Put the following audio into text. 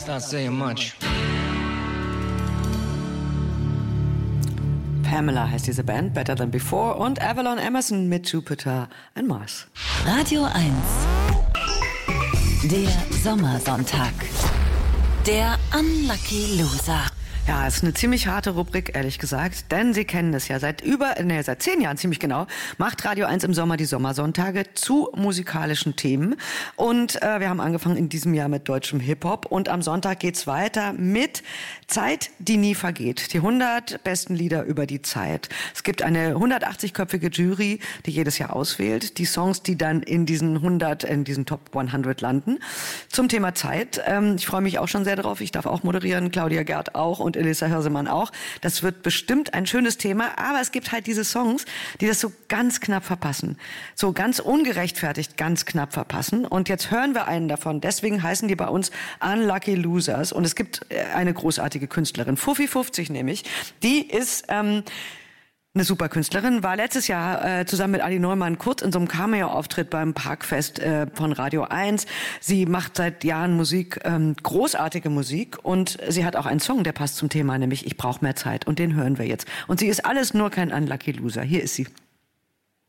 Not saying much. Pamela heißt diese Band, Better Than Before, und Avalon Emerson mit Jupiter and Mars. Radio 1. Der Sommersonntag. Der Unlucky Loser. Ja, ist eine ziemlich harte Rubrik, ehrlich gesagt, denn Sie kennen es ja seit 10 Jahren ziemlich genau, macht Radio 1 im Sommer die Sommersonntage zu musikalischen Themen. Und wir haben angefangen in diesem Jahr mit deutschem Hip-Hop und am Sonntag geht's weiter mit Zeit, die nie vergeht. Die 100 besten Lieder über die Zeit. Es gibt eine 180-köpfige Jury, die jedes Jahr auswählt. Die Songs, die dann in diesen Top 100 landen. Zum Thema Zeit. Ich freue mich auch schon sehr drauf. Ich darf auch moderieren, Claudia Gerd auch und Elisa Hörsemann auch. Das wird bestimmt ein schönes Thema, aber es gibt halt diese Songs, die das so ganz knapp verpassen. So ganz ungerechtfertigt ganz knapp verpassen. Und jetzt hören wir einen davon. Deswegen heißen die bei uns Unlucky Losers. Und es gibt eine großartige Künstlerin, Fuffi50 nämlich. Die ist eine super Künstlerin, war letztes Jahr zusammen mit Ali Neumann kurz in so einem Cameo-Auftritt beim Parkfest von Radio 1. Sie macht seit Jahren Musik, großartige Musik, und sie hat auch einen Song, der passt zum Thema, nämlich Ich brauche mehr Zeit, und den hören wir jetzt. Und sie ist alles nur kein Unlucky Loser. Hier ist sie.